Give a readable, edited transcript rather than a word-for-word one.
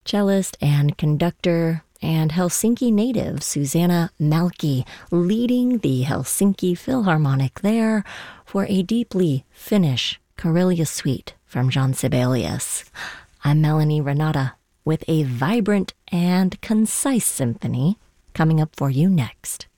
cellist and conductor, and Helsinki native Susanna Malki leading the Helsinki Philharmonic there for a deeply Finnish Karelia suite from John Sibelius. I'm Melanie Renata with a vibrant and concise symphony coming up for you next.